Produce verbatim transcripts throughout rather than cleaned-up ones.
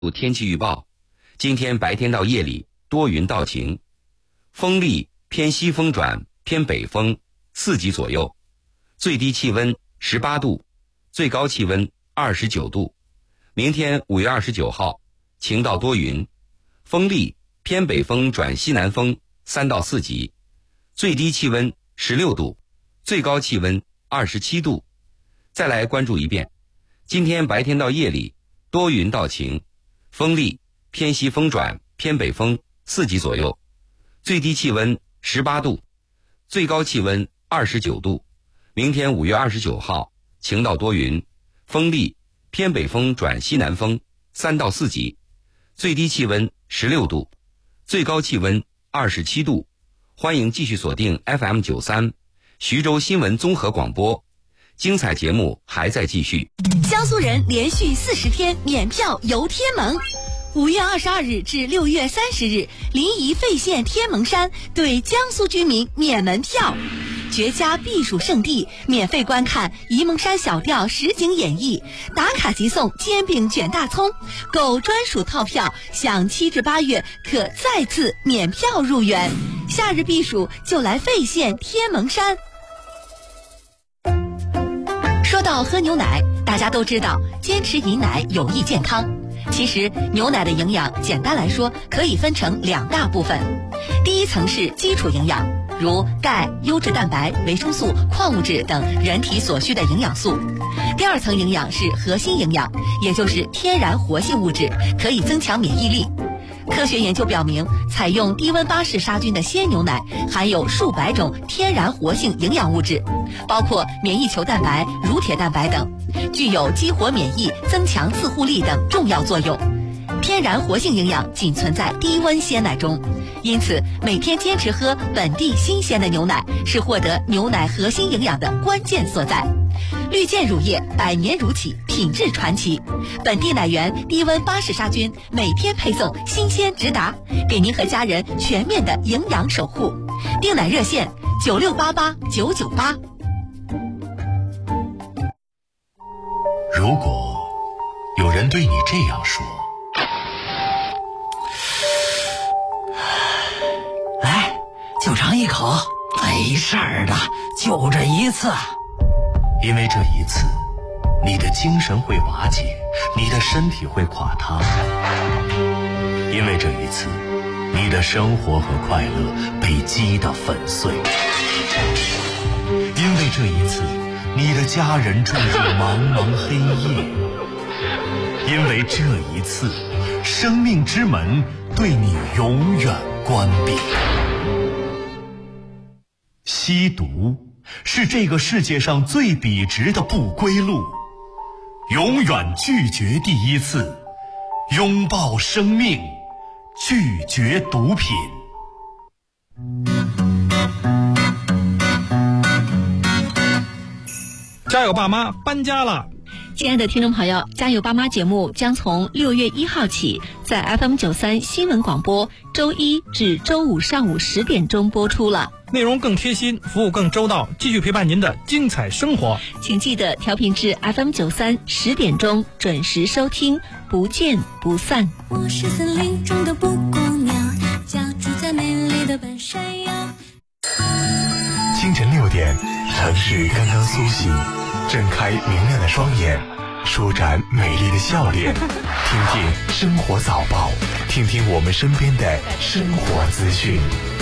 天气预报，今天白天到夜里多云到晴，风力偏西风转偏北风，四级左右，最低气温十八度，最高气温二十九度。明天五月二十九号，晴到多云，风力偏北风转西南风三到四级，最低气温十六度，最高气温二十七度。再来关注一遍，今天白天到夜里多云到晴，风力偏西风转偏北风四级左右，最低气温十八度，最高气温二十九度。明天五月二十九号，晴到多云，风力偏北风转西南风三到四级，最低气温十六度，最高气温二十七度。欢迎继续锁定 F M 九三 徐州新闻综合广播，精彩节目还在继续。 江苏人连续四十天免票游天门，五月二十二日至六月三十日，临沂费县天门山对江苏居民免门票，绝佳避暑胜地，免费观看沂蒙山小调实景演绎，打卡即送煎饼卷大葱，购专属套票享七至八月可再次免票入园。夏日避暑就来费县天门山。说到喝牛奶，大家都知道坚持饮奶有益健康。其实牛奶的营养简单来说可以分成两大部分，第一层是基础营养，如钙、优质蛋白、维生素、矿物质等人体所需的营养素。第二层营养是核心营养，也就是天然活性物质，可以增强免疫力。科学研究表明，采用低温巴氏杀菌的鲜牛奶含有数百种天然活性营养物质，包括免疫球蛋白、乳铁蛋白等，具有激活免疫、增强自护力等重要作用。天然活性营养仅存在低温鲜奶中，因此每天坚持喝本地新鲜的牛奶是获得牛奶核心营养的关键所在。绿箭乳业百年如企，品质传奇，本地奶源低温巴氏杀菌，每天配送新鲜直达，给您和家人全面的营养守护。订奶热线九六八八九九八。 如果有人对你这样说， 来，就尝一口，没事儿的，就这一次。 因为这一次，你的精神会瓦解，你的身体会垮塌。因为这一次，你的生活和快乐被击得粉碎。因为这一次，你的家人坠入茫茫黑夜。因为这一次，生命之门对你永远关闭。吸毒是这个世界上最笔直的不归路，永远拒绝第一次，拥抱生命，拒绝毒品。 家有爸妈搬家了。 亲爱的听众朋友，家有爸妈节目将从六月一号起在 F M 九三 新闻广播周一至周五上午十点钟播出了， 内容更贴心，服务更周到，继续陪伴您的精彩生活。 请记得调频至 F M 九三十点钟准时收听，不见不散。 我是森林中的布谷鸟，家住在美丽的半山腰。 清晨六点，城市刚刚苏醒，睁开明亮的双眼，舒展美丽的笑脸，听听生活早报，听听我们身边的生活资讯。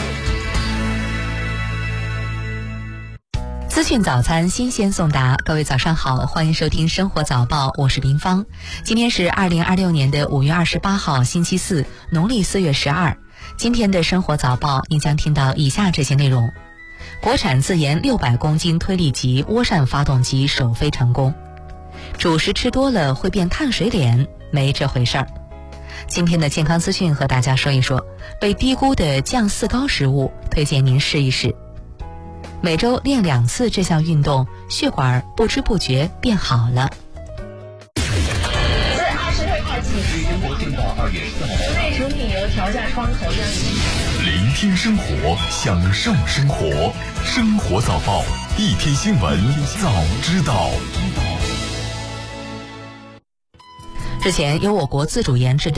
资讯早餐新鲜送达，各位早上好，欢迎收听生活早报，我是林芳。今天是二零二六年的五月二十八号星期四，农历四月十二。今天的生活早报您将听到以下这些内容：国产自研六百公斤推力级涡扇发动机首飞成功；主食吃多了会变碳水脸，没这回事儿。今天的健康资讯和大家说一说被低估的降四高食物，推荐您试一试。每周练两次这项运动，血管不知不觉变好了。 自二十日开启，中国进到二月四号，国内成品油调价窗口亮起。 聆听生活，享受生活，生活早报，一天新闻早知道。 之前由我国自主研制的